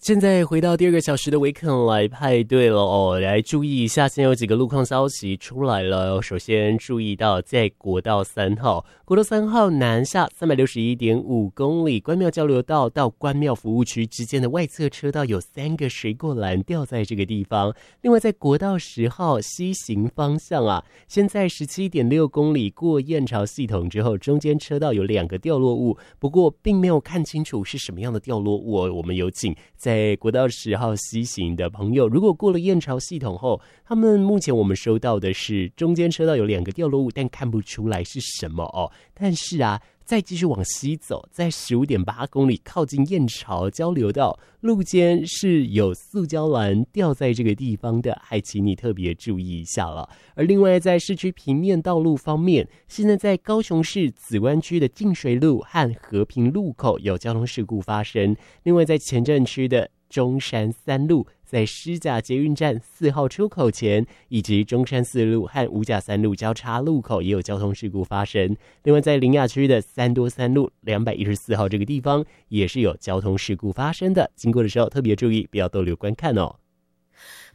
现在回到第二个小时的维肯来派对了哦，来注意一下，现在有几个路况消息出来了。首先注意到，在国道3号，国道3号南下361.5公里，关庙交流道到关庙服务区之间的外侧车道有3个水果篮掉在这个地方。另外，在国道10号西行方向啊，现在17.6公里过燕巢系统之后，中间车道有2个掉落物，不过并没有看清楚是什么样的掉落物哦。我们有请在国道10号西行的朋友，如果过了燕巢系统后，他们目前我们收到的是中间车道有2个掉落物，但看不出来是什么哦。但是啊，再继续往西走，在15.8公里靠近燕巢交流道路肩是有塑胶篮掉在这个地方的，还请你特别注意一下了。而另外在市区平面道路方面，现在在高雄市梓湾区的净水路和和平路口有交通事故发生，另外在前镇区的中山3路，在狮甲捷运站4号出口前，以及中山4路和五甲3路交叉路口也有交通事故发生。另外在苓雅区的三多3路214号这个地方也是有交通事故发生的，经过的时候特别注意，不要逗留观看哦。